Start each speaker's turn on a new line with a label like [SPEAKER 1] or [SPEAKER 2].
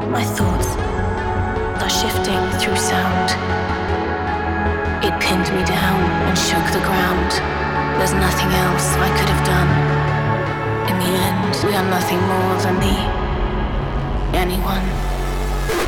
[SPEAKER 1] My thoughts are shifting through sound. It pinned me down and shook the ground. There's nothing else I could have done. In the end, we are nothing more than the anyone.